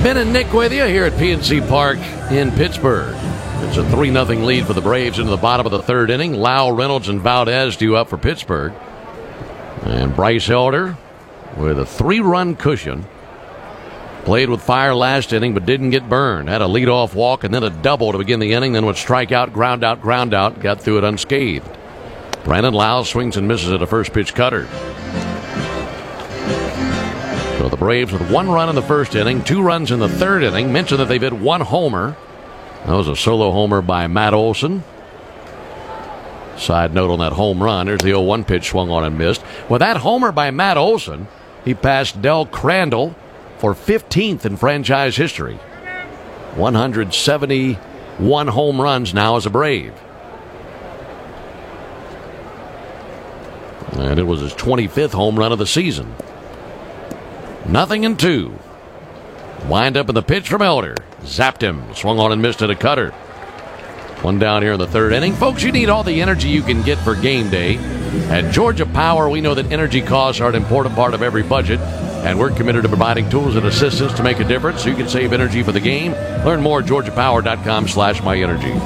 Ben and Nick with you here at PNC Park in Pittsburgh. It's a 3-0 lead for the Braves into the bottom of the third inning. Lau, Reynolds, and Valdez due up for Pittsburgh. And Bryce Elder with a 3-run cushion. Played with fire last inning but didn't get burned. Had a leadoff walk and then a double to begin the inning. Then would strike out, ground out. Got through it unscathed. Brandon Lau swings and misses at a first pitch cutter. So the Braves with 1 run in the first inning, 2 runs in the third inning. Mentioned that they've hit 1 homer. That was a solo homer by Matt Olson. Side note on that home run, there's the 0-1 pitch swung on and missed. With that homer by Matt Olson, he passed Del Crandall for 15th in franchise history. 171 home runs now as a Brave. And it was his 25th home run of the season. 0-2. Wind up in the pitch from Elder. Zapped him. Swung on and missed at a cutter. 1 down here in the third inning. Folks, you need all the energy you can get for game day. At Georgia Power, we know that energy costs are an important part of every budget, and we're committed to providing tools and assistance to make a difference so you can save energy for the game. Learn more at georgiapower.com/myenergy.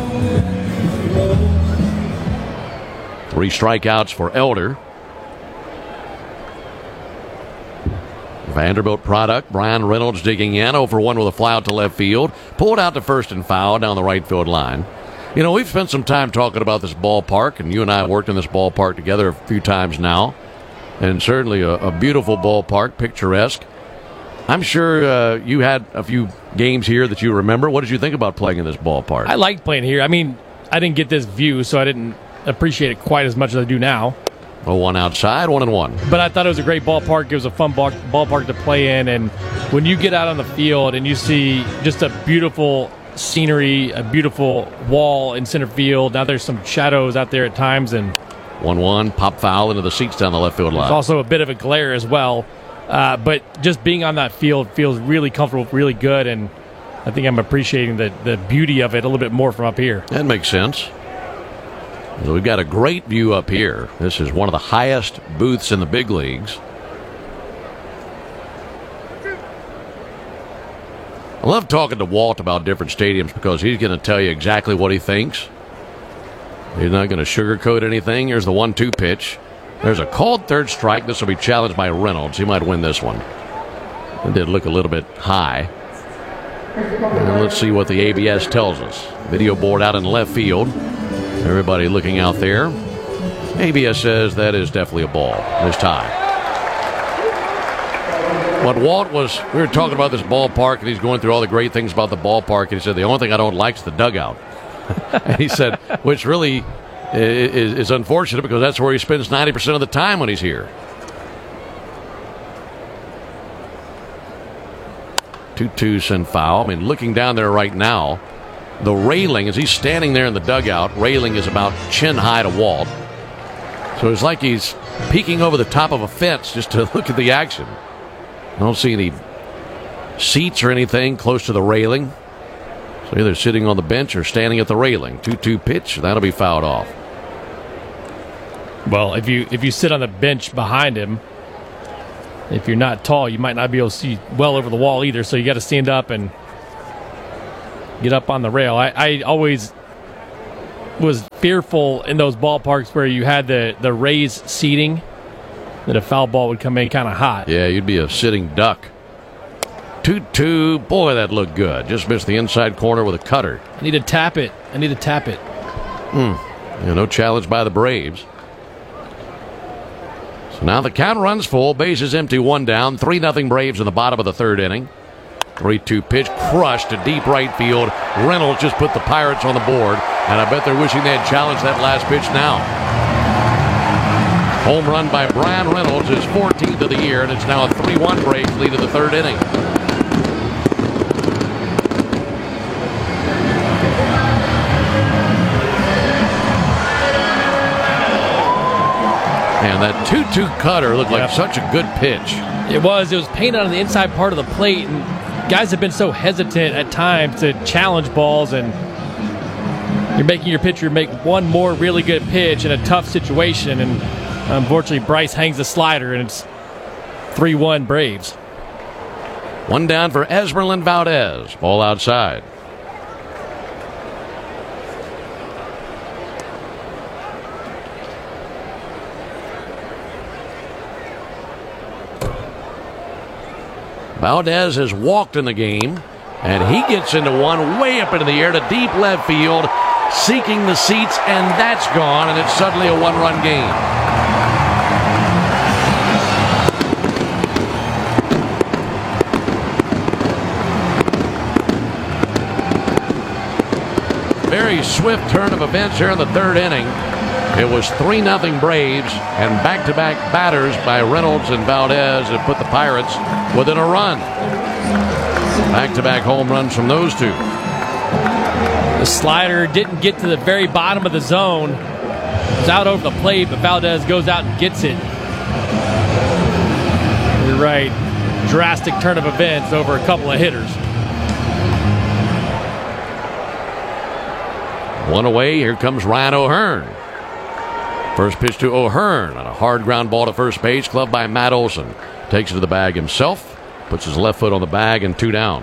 3 strikeouts for Elder. Vanderbilt product, Brian Reynolds digging in, 0-for-1 with a fly out to left field. Pulled out to first and foul down the right field line. You know, we've spent some time talking about this ballpark, and you and I have worked in this ballpark together a few times now. And certainly a beautiful ballpark, picturesque. I'm sure you had a few games here that you remember. What did you think about playing in this ballpark? I liked playing here. I mean, I didn't get this view, so I didn't appreciate it quite as much as I do now. 0-1 outside, 1-1. But I thought it was a great ballpark. It was a fun ballpark to play in. And when you get out on the field and you see just a beautiful scenery, a beautiful wall in center field. Now there's some shadows out there at times. And 1-1, pop foul into the seats down the left field line. There's also a bit of a glare as well. But just being on that field feels really comfortable, really good. And I think I'm appreciating the beauty of it a little bit more from up here. That makes sense. So we've got a great view up here. This is one of the highest booths in the big leagues. I love talking to Walt about different stadiums because he's going to tell you exactly what he thinks. He's not going to sugarcoat anything. Here's the 1-2 pitch. There's a called third strike. This will be challenged by Reynolds. He might win this one. It did look a little bit high. And let's see what the ABS tells us. Video board out in left field. Everybody looking out there. ABS says that is definitely a ball this time. What Walt was, we were talking about this ballpark, and he's going through all the great things about the ballpark, and he said, the only thing I don't like is the dugout. And he said, which really is unfortunate because that's where he spends 90% of the time when he's here. 2-2 send foul. I mean, looking down there right now, the railing, as he's standing there in the dugout, railing is about chin high to Walt. So it's like he's peeking over the top of a fence just to look at the action. I don't see any seats or anything close to the railing. So either sitting on the bench or standing at the railing. 2-2 pitch, that'll be fouled off. Well, if you sit on the bench behind him, if you're not tall, you might not be able to see well over the wall either. So you got to stand up and get up on the rail. I always was fearful in those ballparks where you had the raised seating that a foul ball would come in kind of hot. Yeah, you'd be a sitting duck. 2-2. Boy, that looked good. Just missed the inside corner with a cutter. I need to tap it. Yeah, no challenge by the Braves. So now the count runs full. Bases empty, 1 down. 3-0 Braves in the bottom of the third inning. 3-2 pitch crushed to deep right field. Reynolds just put the Pirates on the board, and I bet they're wishing they had challenged that last pitch now. Home run by Brian Reynolds, his 14th of the year, and it's now a 3-1 Braves lead in the third inning. And that 2-2 cutter looked like such a good pitch. It was painted on the inside part of the plate, and guys have been so hesitant at times to challenge balls, and you're making your pitcher make one more really good pitch in a tough situation, and unfortunately Bryce hangs the slider, and it's 3-1 Braves. One down for Esmeralyn Valdez. Ball outside. Valdez has walked in the game, and he gets into one way up into the air to deep left field, seeking the seats, and that's gone, and it's suddenly a one-run game. Very swift turn of events here in the third inning. It was 3-0 Braves, and back-to-back batters by Reynolds and Valdez have put the Pirates within a run. Back-to-back home runs from those two. The slider didn't get to the very bottom of the zone. It was out over the plate, but Valdez goes out and gets it. You're right. Drastic turn of events over a couple of hitters. One away. Here comes Ryan O'Hearn. First pitch to O'Hearn on a hard ground ball to first base, gloved by Matt Olson. Takes it to the bag himself, puts his left foot on the bag, and 2 down.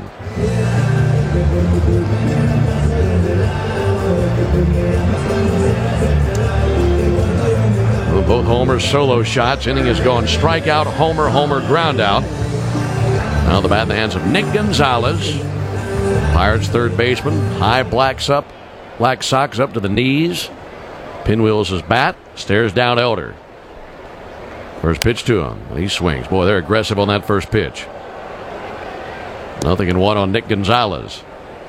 Both homers solo shots. Inning has gone strikeout, homer, homer, ground out. Now the bat in the hands of Nick Gonzalez. Pirates third baseman, high black socks up to the knees. Pinwheels his bat, stares down Elder. First pitch to him. He swings. Boy, they're aggressive on that first pitch. 0-1 on Nick Gonzalez.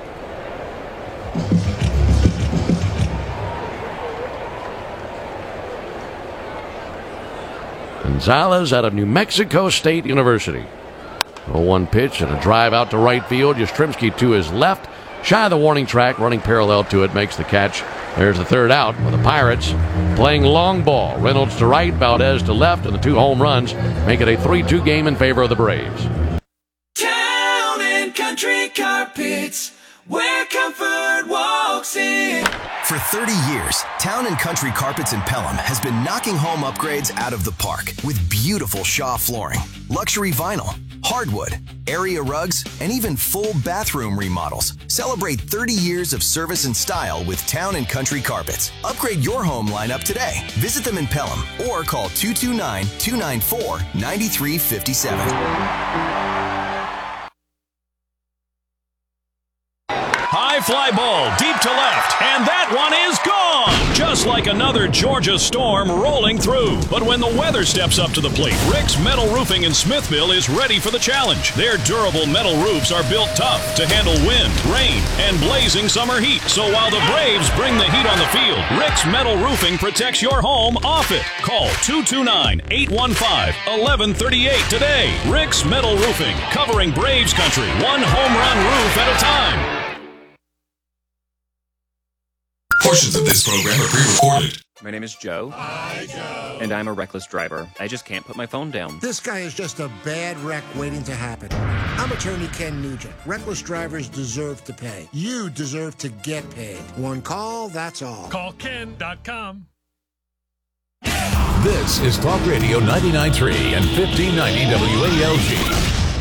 Gonzalez out of New Mexico State University. 0-1 pitch and a drive out to right field. Yastrzemski to his left. Shy of the warning track, running parallel to it, makes the catch. There's the third out with the Pirates playing long ball. Reynolds to right, Valdez to left, and the 2 home runs make it a 3-2 game in favor of the Braves. Town and Country Carpets, where comfort walks in. For 30 years, Town & Country Carpets in Pelham has been knocking home upgrades out of the park with beautiful Shaw flooring, luxury vinyl, hardwood, area rugs, and even full bathroom remodels. Celebrate 30 years of service and style with Town & Country Carpets. Upgrade your home lineup today. Visit them in Pelham or call 229-294-9357. High fly ball deep to left, and that one is gone! Just like another Georgia storm rolling through. But when the weather steps up to the plate, Rick's Metal Roofing in Smithville is ready for the challenge. Their durable metal roofs are built tough to handle wind, rain, and blazing summer heat. So while the Braves bring the heat on the field, Rick's Metal Roofing protects your home off it. Call 229-815-1138 today. Rick's Metal Roofing, covering Braves country, one home run roof at a time. Portions of this program are pre-recorded. My name is Joe. Hi, Joe. And I'm a reckless driver. I just can't put my phone down. This guy is just a bad wreck waiting to happen. I'm attorney Ken Nugent. Reckless drivers deserve to pay. You deserve to get paid. One call, that's all. Call Ken.com. This is Talk Radio 99.3 and 1590 WALG.